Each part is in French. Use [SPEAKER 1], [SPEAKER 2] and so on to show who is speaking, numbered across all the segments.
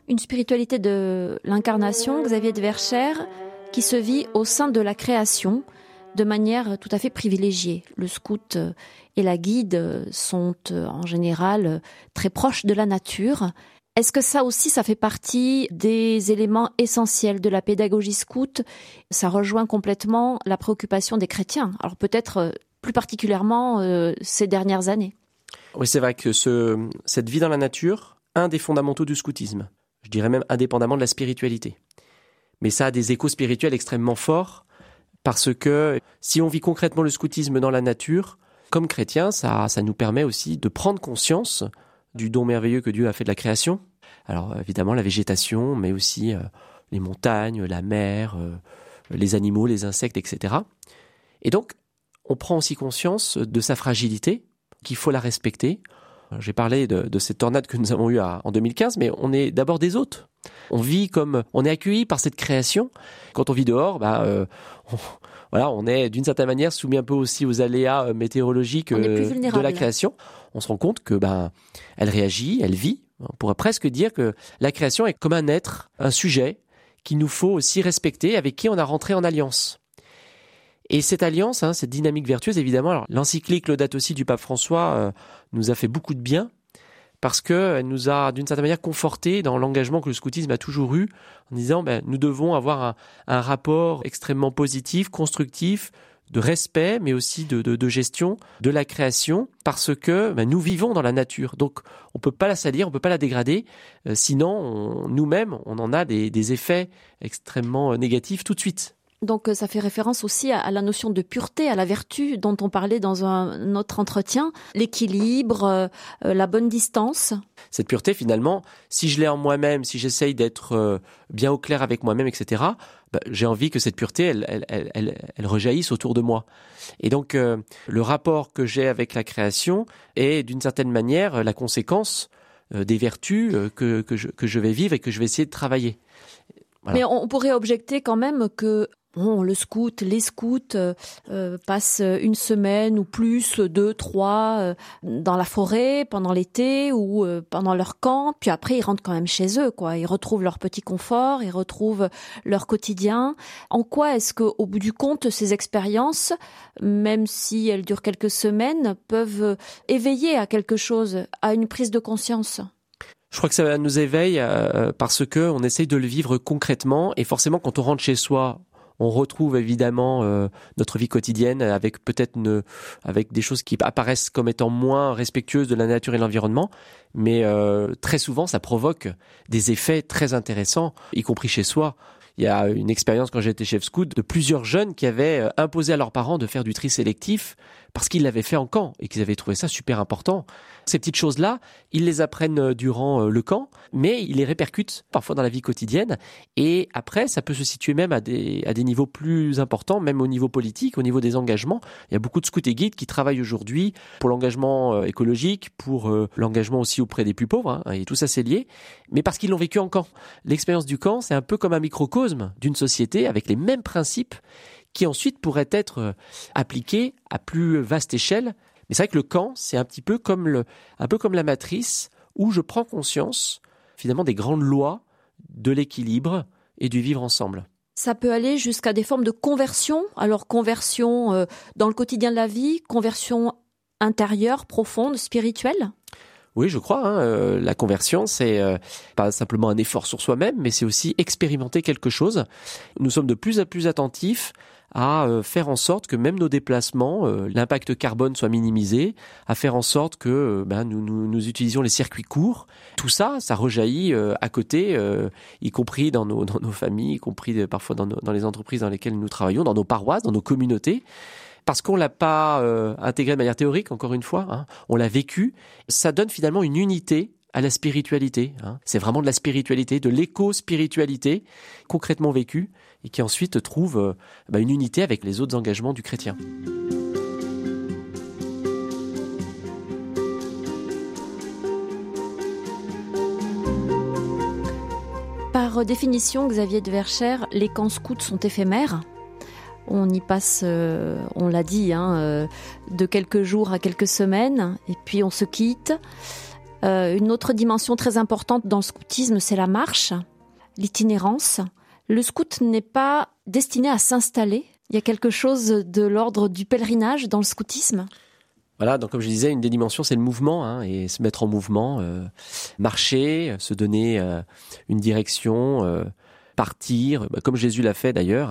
[SPEAKER 1] Une spiritualité de l'incarnation, Xavier de Verschère, qui se vit au sein de la création de manière tout à fait privilégiée. Le scout et la guide sont en général très proches de la nature. Est-ce que ça aussi, ça fait partie des éléments essentiels de la pédagogie scout ? Ça rejoint complètement la préoccupation des chrétiens. Alors peut-être plus particulièrement ces dernières années.
[SPEAKER 2] Oui, c'est vrai que cette vie dans la nature, un des fondamentaux du scoutisme, je dirais même indépendamment de la spiritualité. Mais ça a des échos spirituels extrêmement forts, parce que si on vit concrètement le scoutisme dans la nature, comme chrétiens, ça nous permet aussi de prendre conscience du don merveilleux que Dieu a fait de la création. Alors évidemment la végétation, mais aussi les montagnes, la mer, les animaux, les insectes, etc. Et donc, on prend aussi conscience de sa fragilité, qu'il faut la respecter. J'ai parlé de cette tornade que nous avons eue en 2015, mais on est d'abord des hôtes. On est accueillis par cette création. Quand on vit dehors, on est d'une certaine manière soumis un peu aussi aux aléas météorologiques de la création. On se rend compte que elle réagit, elle vit. On pourrait presque dire que la création est comme un être, un sujet qu'il nous faut aussi respecter, avec qui on a rentré en alliance. Et cette alliance, cette dynamique vertueuse, évidemment, alors, l'encyclique Laudato Si du pape François nous a fait beaucoup de bien, parce qu'elle nous a, d'une certaine manière, confortés dans l'engagement que le scoutisme a toujours eu, en disant nous devons avoir un rapport extrêmement positif, constructif, de respect, mais aussi de gestion de la création, parce que nous vivons dans la nature. Donc, on peut pas la salir, on peut pas la dégrader, sinon, nous-mêmes, on en a des effets extrêmement négatifs tout de suite.
[SPEAKER 1] Donc ça fait référence aussi à la notion de pureté, à la vertu dont on parlait dans un autre entretien, l'équilibre, la bonne distance.
[SPEAKER 2] Cette pureté, finalement, si je l'ai en moi-même, si j'essaye d'être bien au clair avec moi-même, etc., j'ai envie que cette pureté, elle rejaillisse autour de moi. Et donc, le rapport que j'ai avec la création est, d'une certaine manière, la conséquence des vertus que je vais vivre et que je vais essayer de travailler. Voilà.
[SPEAKER 1] Mais on pourrait objecter quand même que les scouts passent une semaine ou plus, 2, 3, dans la forêt pendant l'été ou pendant leur camp. Puis après, ils rentrent quand même chez eux, quoi. Ils retrouvent leur petit confort, ils retrouvent leur quotidien. En quoi est-ce qu'au bout du compte, ces expériences, même si elles durent quelques semaines, peuvent éveiller à quelque chose, à une prise de conscience ?
[SPEAKER 2] Je crois que ça nous éveille parce que on essaye de le vivre concrètement, et forcément quand on rentre chez soi, on retrouve évidemment notre vie quotidienne avec avec des choses qui apparaissent comme étant moins respectueuses de la nature et de l'environnement, mais très souvent ça provoque des effets très intéressants, y compris chez soi. Il y a une expérience quand j'étais chef scout de plusieurs jeunes qui avaient imposé à leurs parents de faire du tri sélectif parce qu'ils l'avaient fait en camp et qu'ils avaient trouvé ça super important. Ces petites choses-là, ils les apprennent durant le camp, mais ils les répercutent parfois dans la vie quotidienne. Et après, ça peut se situer même à des niveaux plus importants, même au niveau politique, au niveau des engagements. Il y a beaucoup de scouts et guides qui travaillent aujourd'hui pour l'engagement écologique, pour l'engagement aussi auprès des plus pauvres, et tout ça c'est lié, mais parce qu'ils l'ont vécu en camp. L'expérience du camp, c'est un peu comme un microcosme d'une société avec les mêmes principes qui ensuite pourraient être appliqués à plus vaste échelle. Mais c'est vrai que le camp, c'est un peu comme la matrice où je prends conscience finalement des grandes lois de l'équilibre et du vivre ensemble.
[SPEAKER 1] Ça peut aller jusqu'à des formes de conversion. Alors conversion dans le quotidien de la vie, conversion intérieure, profonde, spirituelle.
[SPEAKER 2] Oui, je crois. La conversion, c'est pas simplement un effort sur soi-même, mais c'est aussi expérimenter quelque chose. Nous sommes de plus en plus attentifs à faire en sorte que même nos déplacements, l'impact carbone soit minimisé, à faire en sorte que nous utilisions les circuits courts. Tout ça, ça rejaillit à côté, y compris dans nos familles, y compris parfois dans les entreprises dans lesquelles nous travaillons, dans nos paroisses, dans nos communautés. Parce qu'on l'a pas intégré de manière théorique, encore une fois, on l'a vécu. Ça donne finalement une unité à la spiritualité. C'est vraiment de la spiritualité, de l'éco-spiritualité concrètement vécue et qui ensuite trouve une unité avec les autres engagements du chrétien.
[SPEAKER 1] Par définition, Xavier de Verschère, les camps scouts sont éphémères. On y passe, on l'a dit, de quelques jours à quelques semaines, et puis on se quitte. Une autre dimension très importante dans le scoutisme, c'est la marche, l'itinérance. Le scout n'est pas destiné à s'installer. Il y a quelque chose de l'ordre du pèlerinage dans le scoutisme.
[SPEAKER 2] Voilà, donc comme je disais, une des dimensions, c'est le mouvement, et se mettre en mouvement, marcher, se donner une direction, partir, comme Jésus l'a fait d'ailleurs,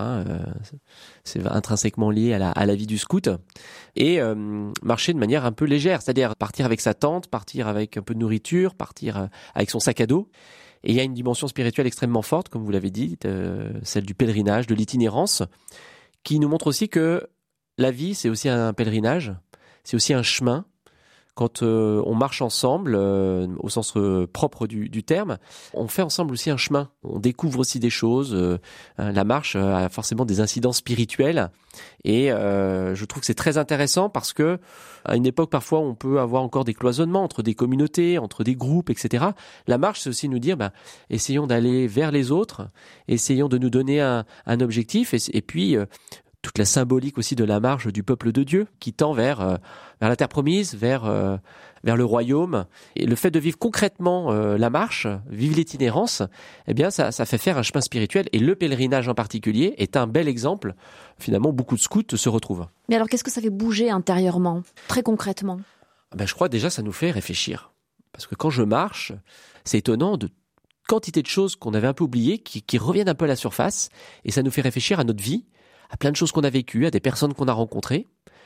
[SPEAKER 2] c'est intrinsèquement lié à la vie du scout, et marcher de manière un peu légère, c'est-à-dire partir avec sa tente, partir avec un peu de nourriture, partir avec son sac à dos. Et il y a une dimension spirituelle extrêmement forte, comme vous l'avez dit, celle du pèlerinage, de l'itinérance, qui nous montre aussi que la vie, c'est aussi un pèlerinage, c'est aussi un chemin. Quand on marche ensemble, au sens propre du terme, on fait ensemble aussi un chemin. On découvre aussi des choses. La marche a forcément des incidences spirituelles. Et je trouve que c'est très intéressant parce que à une époque, parfois, on peut avoir encore des cloisonnements entre des communautés, entre des groupes, etc. La marche, c'est aussi nous dire, essayons d'aller vers les autres, essayons de nous donner un objectif. Et puis toute la symbolique aussi de la marche du peuple de Dieu qui tend vers la terre promise, vers le royaume. Et le fait de vivre concrètement la marche, vivre l'itinérance, eh bien ça fait faire un chemin spirituel. Et le pèlerinage en particulier est un bel exemple. Finalement, où beaucoup de scouts se retrouvent.
[SPEAKER 1] Mais alors, qu'est-ce que ça fait bouger intérieurement, très concrètement ?
[SPEAKER 2] Je crois déjà ça nous fait réfléchir. Parce que quand je marche, c'est étonnant de quantité de choses qu'on avait un peu oubliées qui reviennent un peu à la surface. Et ça nous fait réfléchir à notre vie, à plein de choses qu'on a vécues, à des personnes qu'on a rencontrées.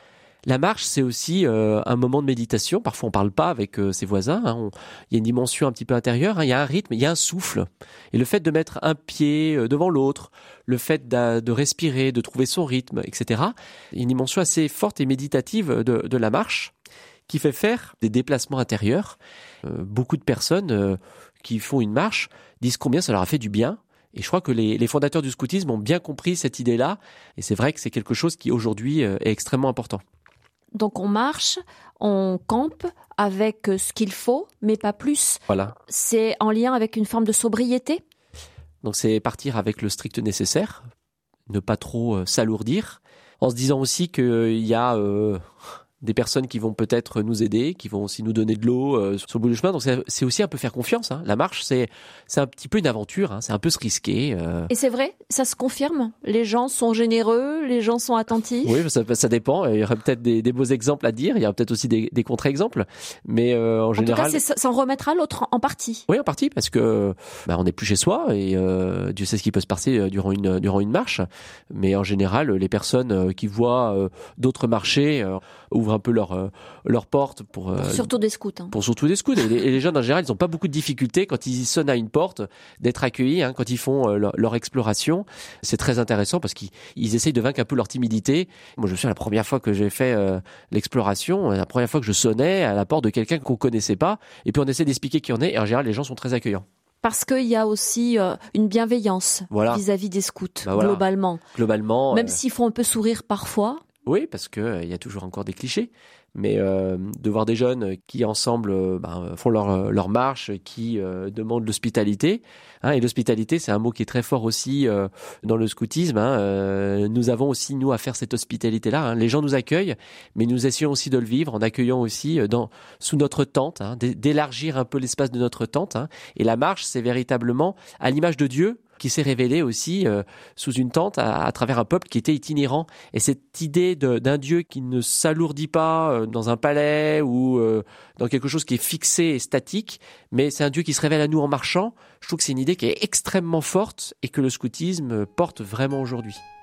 [SPEAKER 2] La marche, c'est aussi un moment de méditation. Parfois, on parle pas avec ses voisins. Il y a une dimension un petit peu intérieure. Il y a un rythme, il y a un souffle. Et le fait de mettre un pied devant l'autre, le fait de respirer, de trouver son rythme, etc. Il y a une dimension assez forte et méditative de la marche qui fait faire des déplacements intérieurs. Beaucoup de personnes qui font une marche disent combien ça leur a fait du bien. Et je crois que les fondateurs du scoutisme ont bien compris cette idée-là. Et c'est vrai que c'est quelque chose qui, aujourd'hui, est extrêmement important.
[SPEAKER 1] Donc on marche, on campe avec ce qu'il faut, mais pas plus.
[SPEAKER 2] Voilà.
[SPEAKER 1] C'est en lien avec une forme de sobriété ?
[SPEAKER 2] Donc c'est partir avec le strict nécessaire, ne pas trop s'alourdir, en se disant aussi qu'il y a des personnes qui vont peut-être nous aider, qui vont aussi nous donner de l'eau sur le bout du chemin. Donc c'est aussi un peu faire confiance. La marche, c'est un petit peu une aventure, c'est un peu se risquer.
[SPEAKER 1] Et c'est vrai, ça se confirme. Les gens sont généreux, les gens sont attentifs.
[SPEAKER 2] Oui, ça dépend. Il y aurait peut-être des beaux exemples à dire. Il y aura peut-être aussi des contre-exemples. Mais en général,
[SPEAKER 1] tout cas, ça en remettra l'autre en partie.
[SPEAKER 2] Oui, en partie, parce que on n'est plus chez soi et Dieu sait ce qui peut se passer durant une marche. Mais en général, les personnes qui voient d'autres marcher ouvrent un peu leur porte pour
[SPEAKER 1] surtout des scouts.
[SPEAKER 2] Pour surtout des scouts. Et les jeunes en général, ils n'ont pas beaucoup de difficultés quand ils sonnent à une porte d'être accueillis, quand ils font leur exploration. C'est très intéressant parce qu'ils essayent de vaincre un peu leur timidité. Moi, je me souviens la première fois que j'ai fait l'exploration, la première fois que je sonnais à la porte de quelqu'un qu'on connaissait pas, et puis on essaie d'expliquer qui on est. Et en général, les gens sont très accueillants.
[SPEAKER 1] Parce qu'il y a aussi une bienveillance vis-à-vis des scouts, globalement. Même s'il faut un peu sourire parfois.
[SPEAKER 2] Oui, parce que il y a toujours encore des clichés. Mais de voir des jeunes qui ensemble font leur marche, qui demandent l'hospitalité. Et l'hospitalité, c'est un mot qui est très fort aussi dans le scoutisme. Nous avons aussi, nous, à faire cette hospitalité-là. Les gens nous accueillent, mais nous essayons aussi de le vivre en accueillant aussi sous notre tente, d'élargir un peu l'espace de notre tente. Et la marche, c'est véritablement à l'image de Dieu, qui s'est révélé aussi sous une tente à travers un peuple qui était itinérant. Et cette idée d'un Dieu qui ne s'alourdit pas dans un palais ou dans quelque chose qui est fixé et statique, mais c'est un Dieu qui se révèle à nous en marchant, je trouve que c'est une idée qui est extrêmement forte et que le scoutisme porte vraiment aujourd'hui.